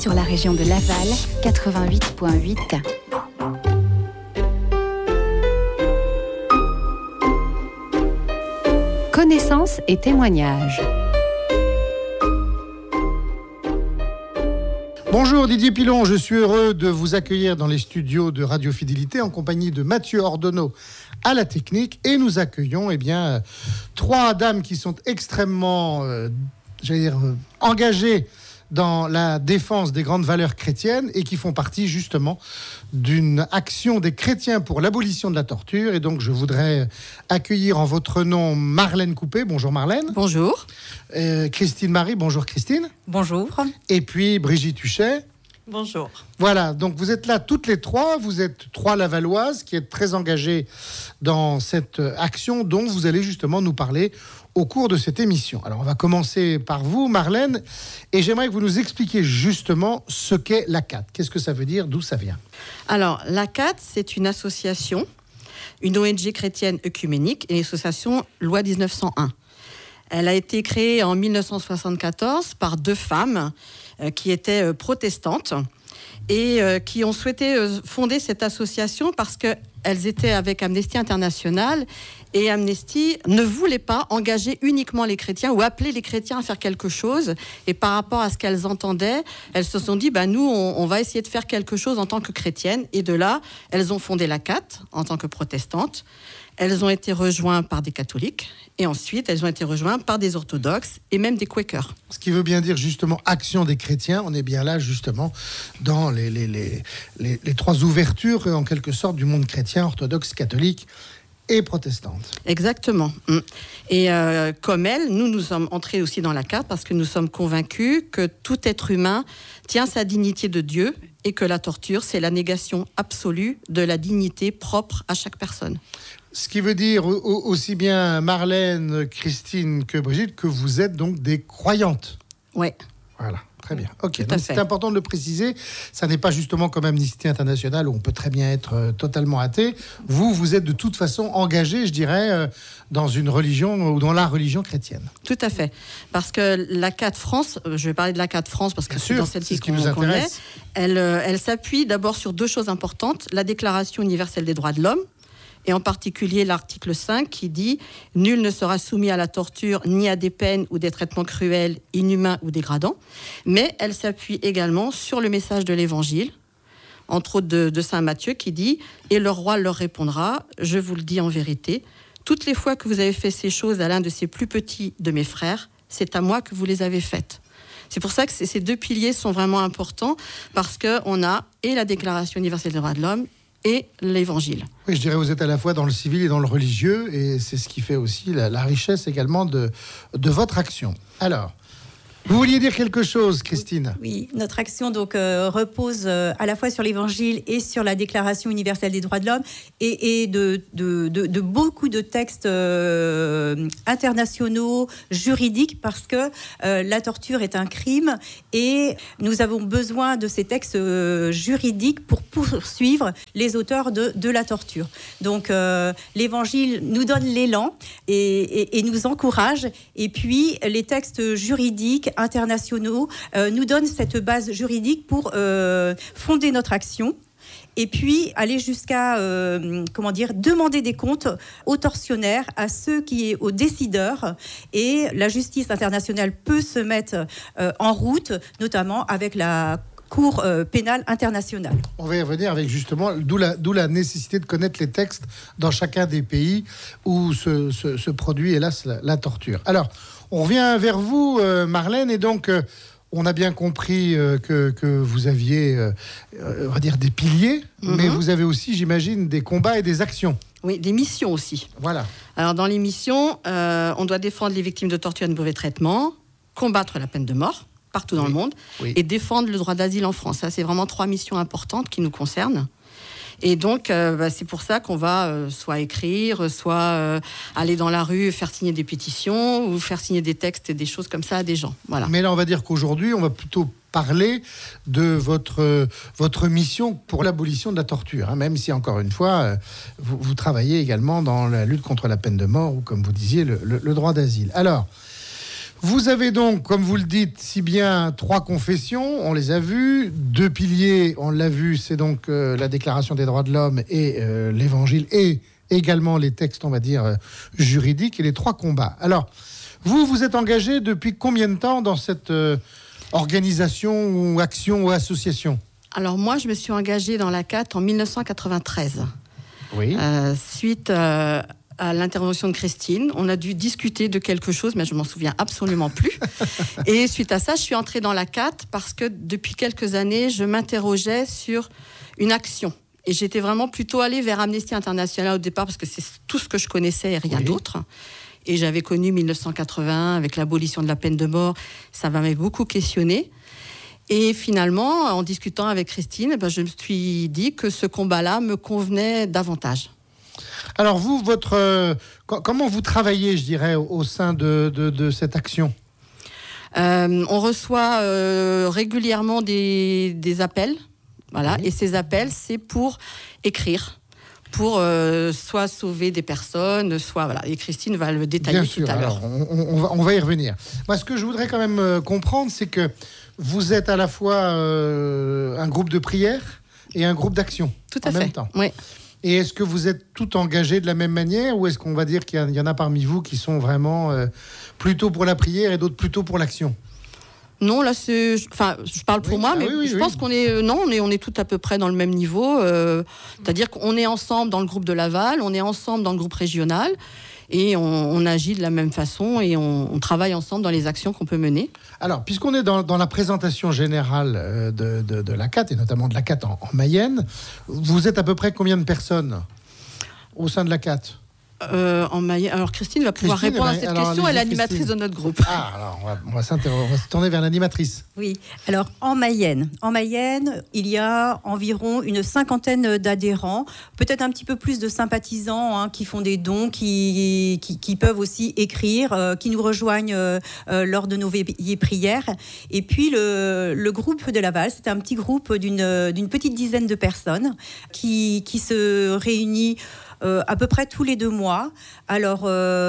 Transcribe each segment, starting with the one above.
Sur la région de Laval, 88.8. Connaissances et témoignages. Bonjour Didier Pilon, je suis heureux de vous accueillir dans les studios de Radio Fidélité en compagnie de Mathieu Ordonneau à la technique, et nous accueillons trois dames qui sont extrêmement engagées dans la défense des grandes valeurs chrétiennes et qui font partie justement d'une action des chrétiens pour l'abolition de la torture. Et donc je voudrais accueillir en votre nom Marlène Coupé. Bonjour Marlène. Bonjour. Christine Marie. Bonjour Christine. Bonjour. Et puis Brigitte Huchet. Bonjour. Voilà, donc vous êtes là toutes les trois, vous êtes trois Lavalloises qui êtes très engagées dans cette action dont vous allez justement nous parler au cours de cette émission. Alors on va commencer par vous Marlène, et j'aimerais que vous nous expliquiez justement ce qu'est l'ACAT. Qu'est-ce que ça veut dire, d'où ça vient? Alors l'ACAT, c'est une association, une ONG chrétienne œcuménique, et l'association Loi 1901. Elle a été créée en 1974 par deux femmes qui étaient protestantes et qui ont souhaité fonder cette association parce qu'elles étaient avec Amnesty International, et Amnesty ne voulait pas engager uniquement les chrétiens ou appeler les chrétiens à faire quelque chose. Et par rapport à ce qu'elles entendaient, elles se sont dit, nous, on va essayer de faire quelque chose en tant que chrétiennes. Et de là, elles ont fondé l'ACAT en tant que protestantes. Elles ont été rejointes par des catholiques, et ensuite elles ont été rejointes par des orthodoxes et même des quakers. Ce qui veut bien dire justement action des chrétiens. On est bien là justement dans les trois ouvertures en quelque sorte du monde chrétien, orthodoxe, catholique et protestante. Exactement. Et comme elle, nous sommes entrés aussi dans la carte parce que nous sommes convaincus que tout être humain tient sa dignité de Dieu et que la torture, c'est la négation absolue de la dignité propre à chaque personne. Ce qui veut dire aussi bien Marlène, Christine que Brigitte, que vous êtes donc des croyantes. Oui. Voilà, très bien. Ok, donc c'est important de le préciser. Ça n'est pas justement comme Amnesty International où on peut très bien être totalement athée. Vous êtes de toute façon engagés, je dirais, dans une religion ou dans la religion chrétienne. Tout à fait. Parce que l'ACAT France, je vais parler de l'ACAT France parce que c'est dans celle-ci qu'on connaît, elle s'appuie d'abord sur deux choses importantes. La Déclaration universelle des droits de l'homme, et en particulier l'article 5 qui dit « Nul ne sera soumis à la torture ni à des peines ou des traitements cruels, inhumains ou dégradants ». Mais elle s'appuie également sur le message de l'Évangile, entre autres de Saint Matthieu qui dit « Et le roi leur répondra, je vous le dis en vérité, toutes les fois que vous avez fait ces choses à l'un de ces plus petits de mes frères, c'est à moi que vous les avez faites ». C'est pour ça que ces deux piliers sont vraiment importants, parce qu'on a et la Déclaration universelle des droits de l'homme et l'Évangile. Oui, je dirais vous êtes à la fois dans le civil et dans le religieux, et c'est ce qui fait aussi la richesse également de votre action. Alors, vous vouliez dire quelque chose, Christine? Oui, notre action donc repose à la fois sur l'Évangile et sur la Déclaration universelle des droits de l'homme et de beaucoup de textes internationaux, juridiques, parce que la torture est un crime et nous avons besoin de ces textes juridiques pour poursuivre les auteurs de la torture. Donc l'Évangile nous donne l'élan et nous encourage, et puis les textes juridiques internationaux nous donnent cette base juridique pour fonder notre action, et puis aller jusqu'à demander des comptes aux tortionnaires, à ceux aux décideurs, et la justice internationale peut se mettre en route, notamment avec la Cour pénale internationale. On va y revenir avec justement, d'où la nécessité de connaître les textes dans chacun des pays où se produit, hélas, la torture. Alors, on revient vers vous, Marlène, et donc, on a bien compris que vous aviez, on va dire, des piliers, mais vous avez aussi, j'imagine, des combats et des actions. Oui, des missions aussi. Voilà. Alors, dans les missions, on doit défendre les victimes de torture et de mauvais traitements, combattre la peine de mort, partout dans le monde, et défendre le droit d'asile en France. Ça, c'est vraiment 3 missions importantes qui nous concernent. Et donc, c'est pour ça qu'on va soit écrire, soit aller dans la rue, faire signer des pétitions, ou faire signer des textes et des choses comme ça à des gens. Voilà. Mais là, on va dire qu'aujourd'hui, on va plutôt parler de votre mission pour l'abolition de la torture, hein, même si, encore une fois, vous travaillez également dans la lutte contre la peine de mort, ou comme vous disiez, le droit d'asile. Alors, Vous avez donc, comme vous le dites si bien, 3 confessions, on les a vues, 2 piliers, on l'a vu, c'est donc la Déclaration des droits de l'homme et l'Évangile, et également les textes, on va dire, juridiques, et les 3 combats. Alors, vous êtes engagé depuis combien de temps dans cette organisation ou action ou association ? Alors moi, je me suis engagée dans la CAT en 1993. Oui. Suite à l'intervention de Christine, on a dû discuter de quelque chose, mais je m'en souviens absolument plus. Et suite à ça, je suis entrée dans la CAT parce que depuis quelques années, je m'interrogeais sur une action. Et j'étais vraiment plutôt allée vers Amnesty International au départ parce que c'est tout ce que je connaissais et rien d'autre. Et j'avais connu 1981 avec l'abolition de la peine de mort. Ça m'avait beaucoup questionné. Et finalement, en discutant avec Christine, je me suis dit que ce combat-là me convenait davantage. Alors vous, comment vous travaillez, je dirais, au sein de cette action ? On reçoit régulièrement des appels. Voilà. Et ces appels, c'est pour écrire, pour soit sauver des personnes, soit... Voilà. Et Christine va le détailler tout à l'heure. Alors, on va y revenir. Moi, ce que je voudrais quand même comprendre, c'est que vous êtes à la fois un groupe de prière et un groupe d'action. Tout à fait. En même temps. Oui. Et est-ce que vous êtes tous engagés de la même manière, ou est-ce qu'on va dire qu'il y en a parmi vous qui sont vraiment plutôt pour la prière et d'autres plutôt pour l'action ? Non, là, je parle pour moi, mais je pense qu'on est, on est tous à peu près dans le même niveau. C'est-à-dire qu'on est ensemble dans le groupe de Laval, on est ensemble dans le groupe régional, et on agit de la même façon, et on travaille ensemble dans les actions qu'on peut mener. Alors, puisqu'on est dans la présentation générale de la CAT, et notamment de la CAT en Mayenne, vous êtes à peu près combien de personnes au sein de la CAT ? En Mayenne. Alors Christine va pouvoir répondre à cette question. Elle est l'animatrice de notre groupe. Alors on va se tourner vers l'animatrice. Oui. Alors en Mayenne, il y a environ une 50aine d'adhérents, peut-être un petit peu plus de sympathisants qui font des dons, qui peuvent aussi écrire, qui nous rejoignent lors de nos veillées prières. Et puis le groupe de Laval, c'est un petit groupe d'une petite dizaine de personnes qui se réunit à peu près tous les 2 mois. Alors,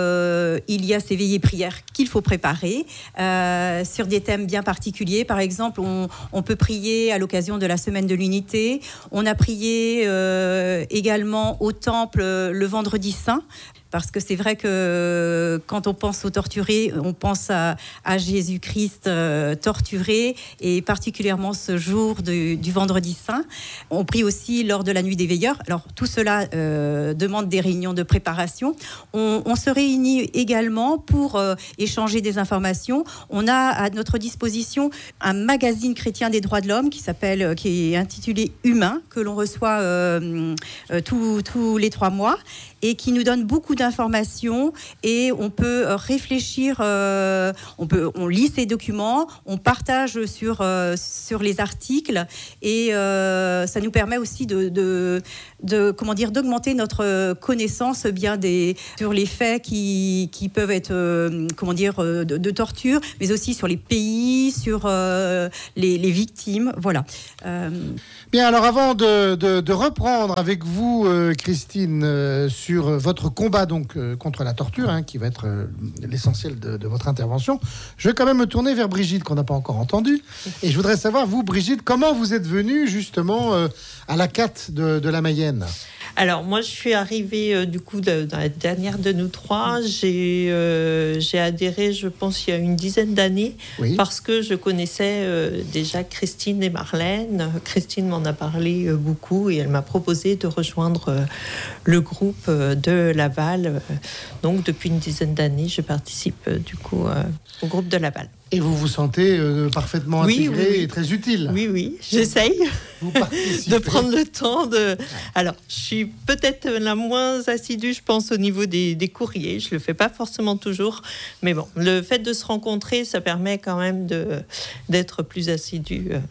il y a ces veillées prières qu'il faut préparer sur des thèmes bien particuliers. Par exemple, on peut prier à l'occasion de la Semaine de l'Unité. On a prié également au Temple le Vendredi Saint. Parce que c'est vrai que quand on pense aux torturés, on pense à Jésus-Christ torturé, et particulièrement ce jour du Vendredi Saint. On prie aussi lors de la Nuit des Veilleurs. Alors tout cela demande des réunions de préparation. On se réunit également pour échanger des informations. On a à notre disposition un magazine chrétien des droits de l'homme qui est intitulé Humain, que l'on reçoit tous les 3 mois. Et qui nous donne beaucoup d'informations, et on peut réfléchir, on lit ces documents, on partage sur les articles, et ça nous permet aussi d'augmenter notre connaissance sur les faits qui peuvent être de torture, mais aussi sur les pays, sur les victimes, voilà. Bien, alors avant de reprendre avec vous, Christine, sur votre combat donc contre la torture, qui va être l'essentiel de votre intervention, je vais quand même me tourner vers Brigitte, qu'on n'a pas encore entendue. Et je voudrais savoir, vous, Brigitte, comment vous êtes venue justement à la CAT de la Mayenne ? Alors, moi, je suis arrivée, dans la dernière de nous 3. J'ai adhéré, je pense, il y a une dizaine d'années, parce que je connaissais déjà Christine et Marlène. Christine m'en a parlé beaucoup, et elle m'a proposé de rejoindre le groupe de Laval. Donc, depuis une dizaine d'années, je participe, au groupe de Laval. Et vous vous sentez parfaitement intégré et très utile. Oui, j'essaye de prendre le temps de... Alors, je suis peut-être la moins assidue, je pense, au niveau des courriers. Je ne le fais pas forcément toujours. Mais bon, le fait de se rencontrer, ça permet quand même d'être plus assidu.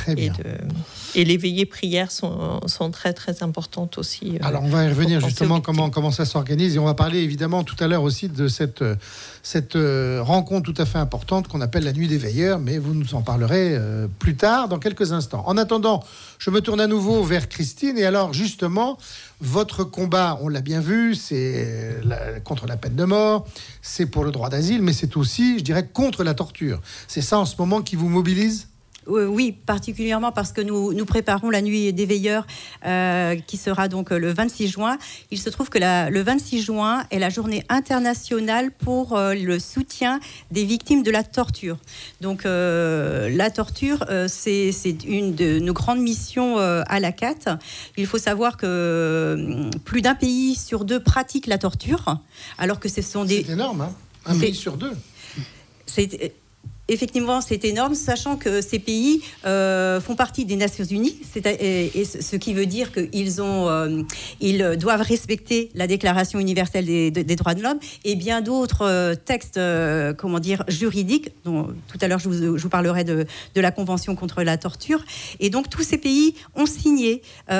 Très bien. Et les veillées prières sont très, très importantes aussi. Alors, on va y revenir justement comment ça s'organise. Et on va parler évidemment tout à l'heure aussi de cette rencontre tout à fait importante qu'on appelle la Nuit des Veilleurs. Mais vous nous en parlerez plus tard, dans quelques instants. En attendant, je me tourne à nouveau vers Christine. Et alors, justement, votre combat, on l'a bien vu, c'est contre la peine de mort, c'est pour le droit d'asile, mais c'est aussi, je dirais, contre la torture. C'est ça en ce moment qui vous mobilise ? Oui, particulièrement parce que nous préparons la Nuit des Veilleurs qui sera donc le 26 juin. Il se trouve que le 26 juin est la journée internationale pour le soutien des victimes de la torture. Donc la torture, c'est une de nos grandes missions à la CAT. Il faut savoir que plus d'un pays sur deux pratique la torture, alors que ce sont des... C'est énorme, hein ? Un pays sur deux. Effectivement, c'est énorme, sachant que ces pays font partie des Nations Unies, et ce qui veut dire qu'ils ils doivent respecter la Déclaration universelle des droits de l'homme et bien d'autres textes, juridiques, dont tout à l'heure je vous parlerai de la Convention contre la torture. Et donc tous ces pays ont signé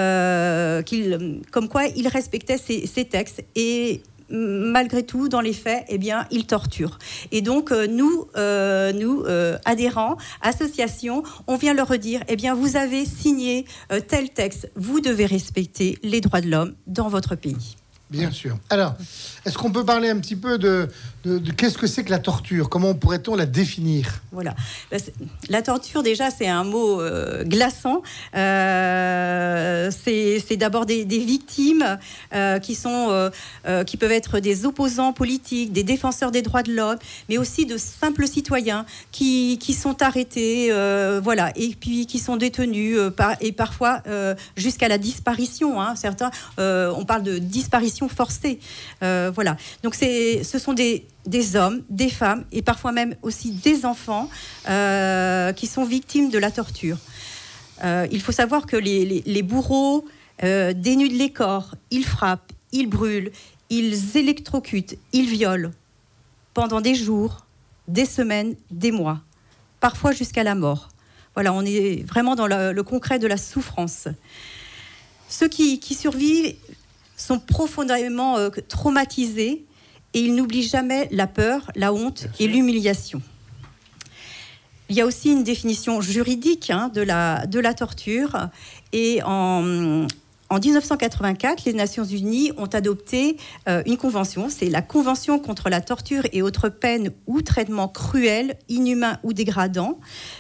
comme quoi ils respectaient ces textes et malgré tout, dans les faits, ils torturent. Et donc, nous, adhérents, associations, on vient leur redire, vous avez signé tel texte, vous devez respecter les droits de l'homme dans votre pays. Bien sûr. Alors, est-ce qu'on peut parler un petit peu de qu'est-ce que c'est que la torture ? Comment pourrait-on la définir ? Voilà. La torture, déjà, c'est un mot glaçant. C'est d'abord des victimes qui peuvent être des opposants politiques, des défenseurs des droits de l'homme, mais aussi de simples citoyens qui sont arrêtés, et puis qui sont détenus et parfois jusqu'à la disparition. Certains, on parle de disparition forcée. Donc ce sont des hommes, des femmes et parfois même aussi des enfants qui sont victimes de la torture. Il faut savoir que les bourreaux dénudent les corps, ils frappent, ils brûlent, ils électrocutent, ils violent pendant des jours, des semaines, des mois, parfois jusqu'à la mort. Voilà, on est vraiment dans le concret de la souffrance. Ceux qui survivent sont profondément traumatisés et ils n'oublient jamais la peur, la honte et l'humiliation. Il y a aussi une définition juridique de la torture. Et en 1984, les Nations Unies ont adopté une convention. C'est la Convention contre la torture et autres peines ou traitements cruels, inhumains ou dégradants,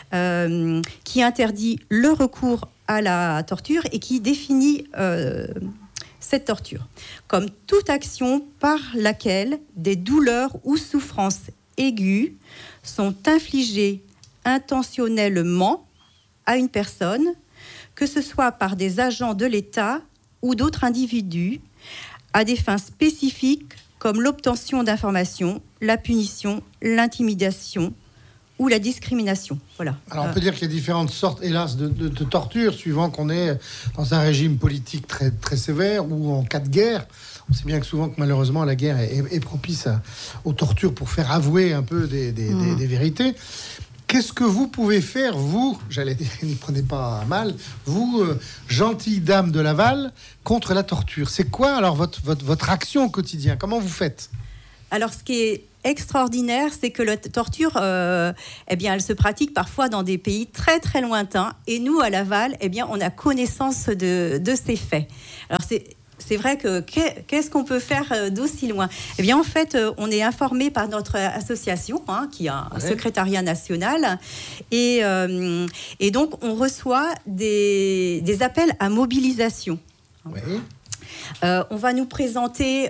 qui interdit le recours à la torture et qui définit cette torture comme toute action par laquelle des douleurs ou souffrances aiguës sont infligées intentionnellement à une personne, que ce soit par des agents de l'État ou d'autres individus, à des fins spécifiques comme l'obtention d'informations, la punition, l'intimidation ou la discrimination. Voilà. Alors on peut dire qu'il y a différentes sortes, hélas, de torture, suivant qu'on est dans un régime politique très, très sévère ou en cas de guerre. On sait bien que souvent, que malheureusement, la guerre est propice aux tortures pour faire avouer un peu des vérités. Qu'est-ce que vous pouvez faire, vous, j'allais dire, n'y prenez pas mal, vous, gentille dame de Laval, contre la torture ? C'est quoi alors votre action au quotidien ? Comment vous faites ? Alors, ce qui est extraordinaire, c'est que la torture, elle se pratique parfois dans des pays très très lointains. Et nous, à Laval, on a connaissance de ces faits. Alors, c'est vrai que qu'est-ce qu'on peut faire d'aussi loin ? En fait, on est informé par notre association, qui a un secrétariat national, et donc on reçoit des appels à mobilisation. Oui. On va nous présenter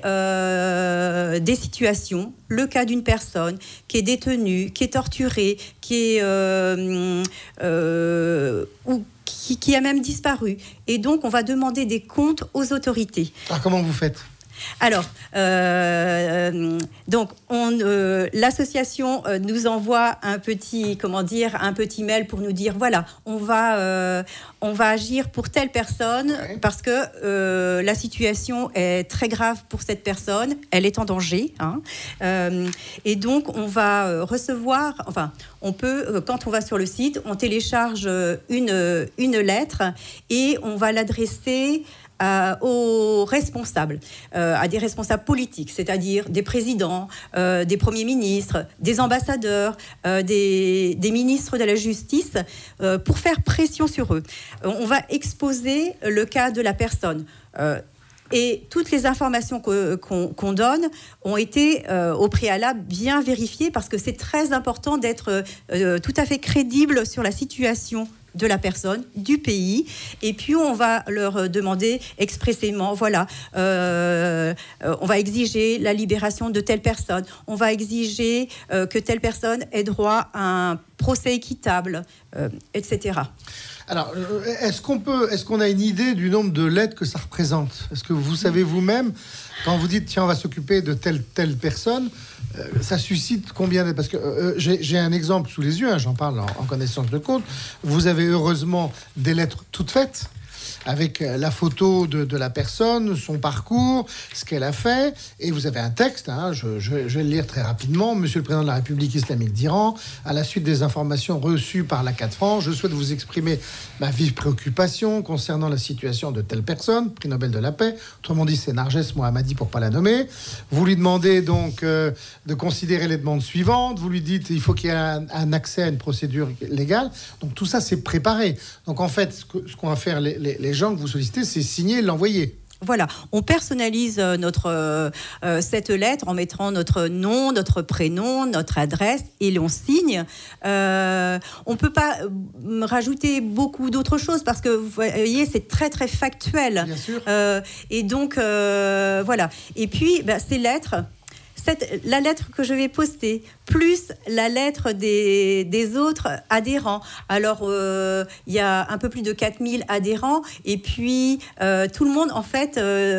des situations, le cas d'une personne qui est détenue, qui est torturée, qui a même disparu. Et donc, on va demander des comptes aux autorités. Alors, comment vous faites ? Alors, donc, l'association nous envoie un petit mail pour nous dire, voilà, on va agir pour telle personne parce que la situation est très grave pour cette personne, elle est en danger. Et donc, on va recevoir, on peut, quand on va sur le site, on télécharge une lettre et on va l'adresser aux responsables, à des responsables politiques, c'est-à-dire des présidents, des premiers ministres, des ambassadeurs, des ministres de la justice, pour faire pression sur eux. On va exposer le cas de la personne. Et toutes les informations qu'on donne ont été au préalable bien vérifiées parce que c'est très important d'être tout à fait crédible sur la situation de la personne, du pays, et puis on va leur demander expressément, voilà, on va exiger la libération de telle personne, on va exiger que telle personne ait droit à un procès équitable, etc. Alors, est-ce qu'on a une idée du nombre de lettres que ça représente ? Est-ce que vous savez vous-même, quand vous dites, tiens, on va s'occuper de telle personne, ça suscite combien de... Parce que j'ai un exemple sous les yeux, j'en parle en connaissance de cause. Vous avez heureusement des lettres toutes faites, avec la photo de la personne, son parcours, ce qu'elle a fait, et vous avez un texte, je vais le lire très rapidement. Monsieur le Président de la République islamique d'Iran, à la suite des informations reçues par l'ACAD France, je souhaite vous exprimer ma vive préoccupation concernant la situation de telle personne, prix Nobel de la paix, autrement dit c'est Narges Mohammadi pour ne pas la nommer. Vous lui demandez donc de considérer les demandes suivantes, vous lui dites il faut qu'il y ait un accès à une procédure légale, donc tout ça c'est préparé. Donc en fait, ce qu'on va faire les gens que vous sollicitez, c'est signer et l'envoyer. Voilà, on personnalise cette lettre en mettant notre nom, notre prénom, notre adresse et l'on signe. On ne peut pas rajouter beaucoup d'autres choses parce que vous voyez, c'est très très factuel. Bien sûr. Et donc, voilà. Et puis, ces lettres... La lettre que je vais poster, plus la lettre des autres adhérents. Alors, il y a un peu plus de 4000 adhérents, et puis tout le monde, en fait,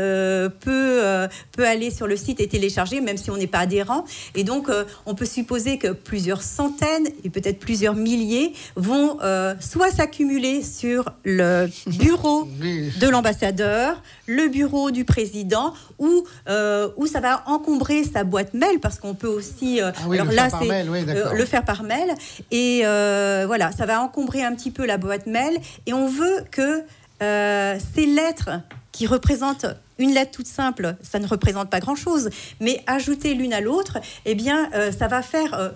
peut aller sur le site et télécharger, même si on n'est pas adhérent. Et donc, on peut supposer que plusieurs centaines, et peut-être plusieurs milliers, vont soit s'accumuler sur le bureau de l'ambassadeur, le bureau du président, ou ça va encombrer sa boîte mail, parce qu'on peut aussi le faire par mail, et voilà, ça va encombrer un petit peu la boîte mail, et on veut que ces lettres qui représentent une lettre toute simple, ça ne représente pas grand-chose, mais ajouter l'une à l'autre, eh bien, ça va faire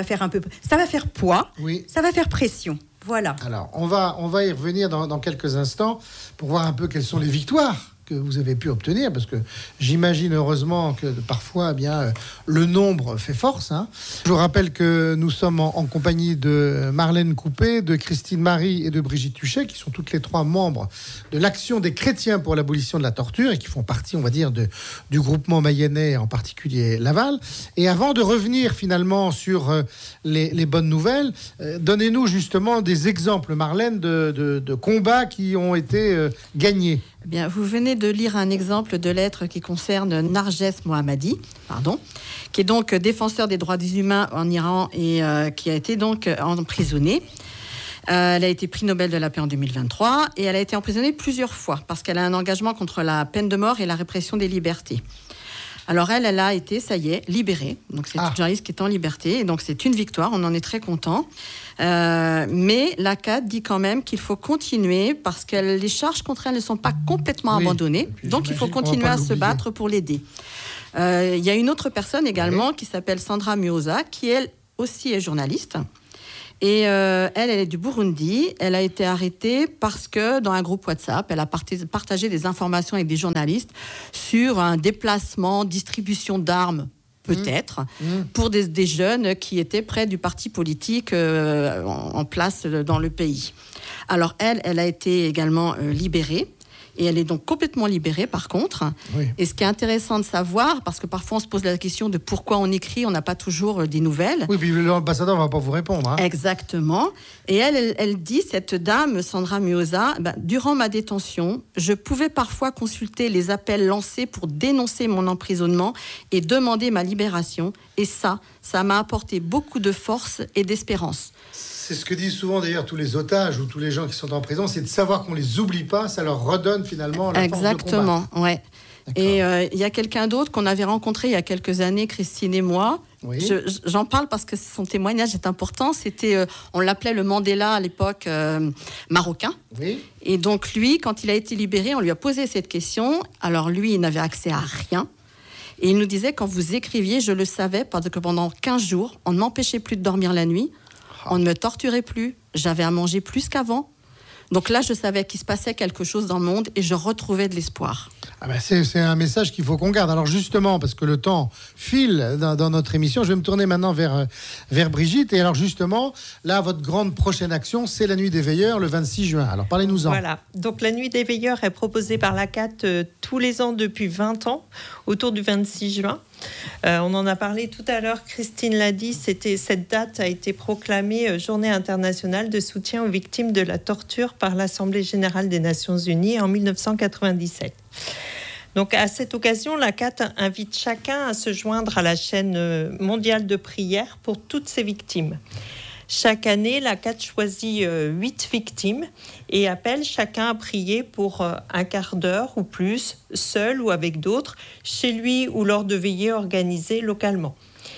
poids, oui. Ça va faire pression. Voilà. Alors, on va y revenir dans quelques instants pour voir un peu quelles sont les victoires que vous avez pu obtenir, parce que j'imagine heureusement que parfois le nombre fait force. Je vous rappelle que nous sommes en compagnie de Marlène Coupé, de Christine Marie et de Brigitte Tuchet, qui sont toutes les trois membres de l'Action des chrétiens pour l'abolition de la torture et qui font partie, on va dire, du groupement mayennais, en particulier Laval. Et avant de revenir finalement sur les bonnes nouvelles, donnez-nous justement des exemples, Marlène, de combats qui ont été gagnés. Eh bien, vous venez de lire un exemple de lettre qui concerne Narges Mohammadi, qui est donc défenseur des droits des humains en Iran et qui a été donc emprisonnée. Elle a été prix Nobel de la paix en 2023 et elle a été emprisonnée plusieurs fois parce qu'elle a un engagement contre la peine de mort et la répression des libertés. Alors elle a été, ça y est, libérée. Donc c'est une journaliste qui est en liberté. Et donc c'est une victoire, on en est très content. Mais l'ACAD dit quand même qu'il faut continuer parce que les charges contre elle ne sont pas complètement abandonnées. Donc il faut continuer à se battre pour l'aider. Il y a une autre personne également qui s'appelle Sandra Muoza, qui elle aussi est journaliste. Et elle est du Burundi. Elle a été arrêtée parce que dans un groupe WhatsApp, elle a partagé des informations avec des journalistes sur un déplacement, distribution d'armes, peut-être, pour des jeunes qui étaient près du parti politique en place dans le pays. Alors elle a été également libérée. Et elle est donc complètement libérée, par contre. Oui. Et ce qui est intéressant de savoir, parce que parfois on se pose la question de pourquoi on écrit, on n'a pas toujours des nouvelles. Oui, puis l'ambassadeur ne va pas vous répondre. Hein. Exactement. Et elle dit, cette dame, Sandra Muoza, durant ma détention, je pouvais parfois consulter les appels lancés pour dénoncer mon emprisonnement et demander ma libération. Et ça m'a apporté beaucoup de force et d'espérance. C'est ce que disent souvent d'ailleurs tous les otages ou tous les gens qui sont en prison, c'est de savoir qu'on les oublie pas, ça leur redonne finalement la force de combattre. Exactement, ouais. Et il y a quelqu'un d'autre qu'on avait rencontré il y a quelques années, Christine et moi. Oui. J'en parle parce que son témoignage est important. C'était, on l'appelait le Mandela à l'époque marocain. Oui. Et donc lui, quand il a été libéré, on lui a posé cette question. Alors lui, il n'avait accès à rien. Et il nous disait, quand vous écriviez, je le savais, parce que pendant 15 jours, on ne m'empêchait plus de dormir la nuit. On ne me torturait plus. J'avais à manger plus qu'avant. Donc là, je savais qu'il se passait quelque chose dans le monde et je retrouvais de l'espoir. Ah ben c'est un message qu'il faut qu'on garde. Alors justement, parce que le temps file dans notre émission, je vais me tourner maintenant vers Brigitte. Et alors justement, là, votre grande prochaine action, c'est la Nuit des Veilleurs, le 26 juin. Alors parlez-nous-en. Voilà, donc la Nuit des Veilleurs est proposée par la CAT tous les ans depuis 20 ans, autour du 26 juin. On en a parlé tout à l'heure, Christine l'a dit, cette date a été proclamée Journée internationale de soutien aux victimes de la torture par l'Assemblée générale des Nations unies en 1997. Donc à cette occasion, la CAT invite chacun à se joindre à la chaîne mondiale de prière pour toutes ces victimes. Chaque année, la CAT choisit 8 victimes et appelle chacun à prier pour un quart d'heure ou plus, seul ou avec d'autres, chez lui ou lors de veillées organisées localement.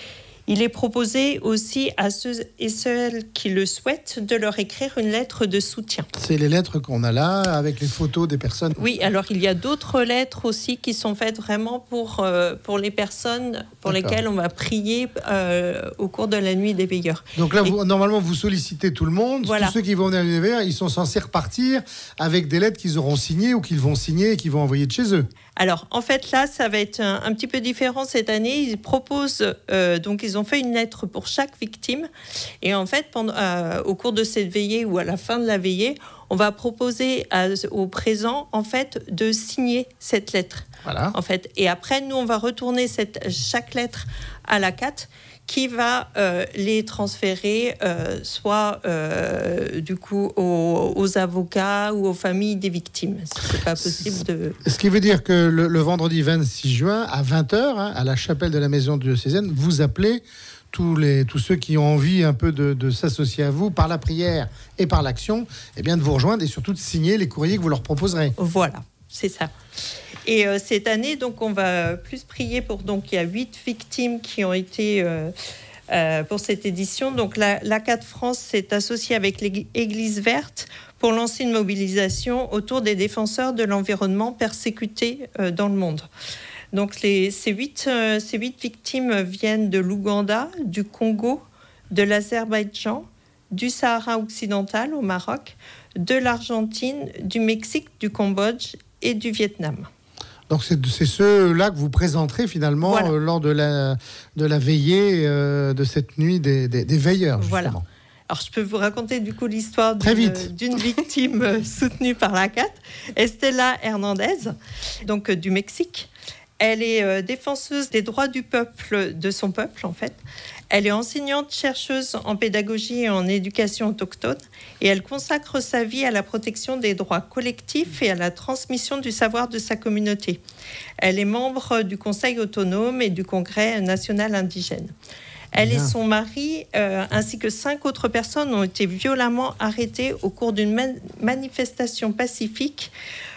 Il est proposé aussi à ceux et celles qui le souhaitent de leur écrire une lettre de soutien. C'est les lettres qu'on a là, avec les photos des personnes. Oui, alors il y a d'autres lettres aussi qui sont faites vraiment pour les personnes pour lesquelles on va prier au cours de la Nuit des Veilleurs. Donc là, normalement, vous sollicitez tout le monde. Voilà. Tous ceux qui vont venir à la Nuit des Veilleurs, ils sont censés repartir avec des lettres qu'ils auront signées ou qu'ils vont signer et qu'ils vont envoyer de chez eux. Alors, en fait, là, ça va être un petit peu différent cette année. Ils proposent, donc ils ont fait une lettre pour chaque victime. Et en fait, au cours de cette veillée ou à la fin de la veillée, on va proposer aux présents, en fait, de signer cette lettre. Voilà. En fait. Et après, nous, on va retourner chaque lettre à la CAT qui va les transférer soit du coup aux avocats ou aux familles des victimes. C'est pas possible de... Ce qui veut dire que le vendredi 26 juin à 20h, à la chapelle de la Maison diocésaine, vous appelez tous ceux qui ont envie un peu de s'associer à vous par la prière et par l'action, eh bien de vous rejoindre et surtout de signer les courriers que vous leur proposerez. Voilà, c'est ça. Et cette année, donc, on va plus prier pour... Donc, il y a 8 victimes qui ont été pour cette édition. Donc, la CAT France s'est associée avec l'Église verte pour lancer une mobilisation autour des défenseurs de l'environnement persécutés dans le monde. Donc, ces 8 victimes viennent de l'Ouganda, du Congo, de l'Azerbaïdjan, du Sahara occidental au Maroc, de l'Argentine, du Mexique, du Cambodge et du Vietnam. Donc c'est ceux-là que vous présenterez finalement voilà. Lors de la veillée de cette nuit des veilleurs. Justement. Voilà. Alors je peux vous raconter du coup l'histoire d'une victime soutenue par la CAT, Estela Hernandez, donc du Mexique. Elle est défenseuse des droits du peuple, de son peuple en fait. Elle est enseignante-chercheuse en pédagogie et en éducation autochtone et elle consacre sa vie à la protection des droits collectifs et à la transmission du savoir de sa communauté. Elle est membre du Conseil autonome et du Congrès national indigène. Elle et son mari, ainsi que 5 autres personnes, ont été violemment arrêtées au cours d'une manifestation pacifique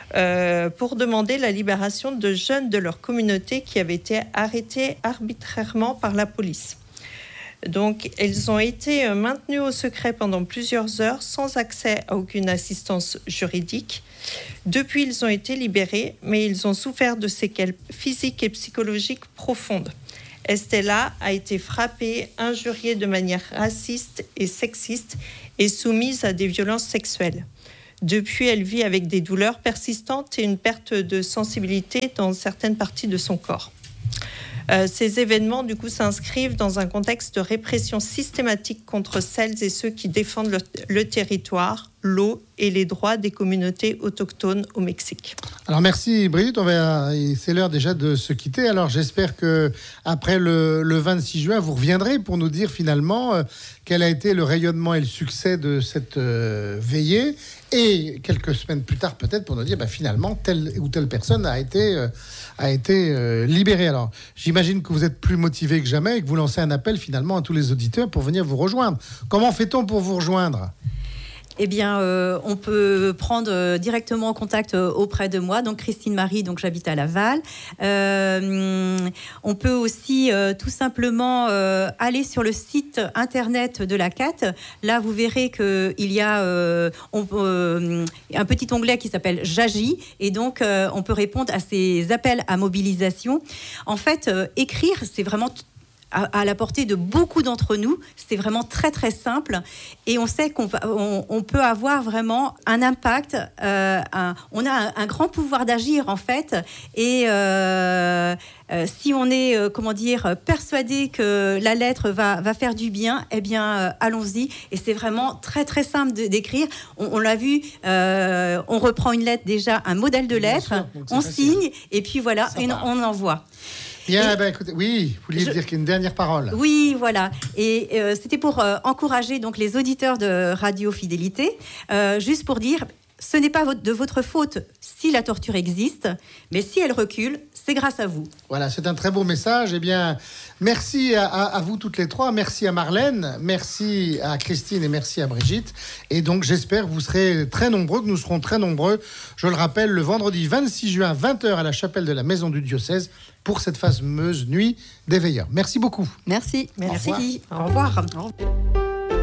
pour demander la libération de jeunes de leur communauté qui avaient été arrêtés arbitrairement par la police. Donc, elles ont été maintenues au secret pendant plusieurs heures sans accès à aucune assistance juridique. Depuis, ils ont été libérés, mais ils ont souffert de séquelles physiques et psychologiques profondes. Estela a été frappée, injuriée de manière raciste et sexiste et soumise à des violences sexuelles. Depuis, elle vit avec des douleurs persistantes et une perte de sensibilité dans certaines parties de son corps. Ces événements, du coup, s'inscrivent dans un contexte de répression systématique contre celles et ceux qui défendent le territoire, l'eau et les droits des communautés autochtones au Mexique. Alors merci Brigitte, c'est l'heure déjà de se quitter. Alors j'espère que après le 26 juin, vous reviendrez pour nous dire finalement quel a été le rayonnement et le succès de cette veillée, et quelques semaines plus tard peut-être pour nous dire finalement telle ou telle personne a été libérée. Alors j'imagine que vous êtes plus motivé que jamais et que vous lancez un appel finalement à tous les auditeurs pour venir vous rejoindre. Comment fait-on pour vous rejoindre ? Eh bien, on peut prendre directement contact auprès de moi, donc Christine Marie, donc j'habite à Laval. On peut aussi tout simplement aller sur le site internet de la CAT. Là, vous verrez qu'il y a un petit onglet qui s'appelle J'agis, et donc on peut répondre à ces appels à mobilisation. En fait, écrire, c'est vraiment à la portée de beaucoup d'entre nous. C'est vraiment très très simple, et on sait qu'on peut avoir vraiment un impact. On a un grand pouvoir d'agir en fait, et si on est persuadé que la lettre va faire du bien, eh bien allons-y. Et c'est vraiment très très simple d'écrire. On l'a vu, on reprend une lettre, déjà un modèle de lettre, on signe, et puis voilà, et on envoie. Bien, écoutez, oui, vous vouliez dire qu'il y a une dernière parole. Oui, voilà. Et c'était pour encourager donc les auditeurs de Radio Fidélité, juste pour dire, ce n'est pas de votre faute si la torture existe, mais si elle recule, c'est grâce à vous. Voilà, c'est un très beau message. Eh bien, merci à vous toutes les trois. Merci à Marlène, merci à Christine et merci à Brigitte. Et donc, j'espère que vous serez très nombreux, que nous serons très nombreux. Je le rappelle, le vendredi 26 juin, 20h à la chapelle de la Maison du Diocèse pour cette fameuse nuit des veilleurs. Merci beaucoup. Merci. Merci. Au revoir. Au revoir.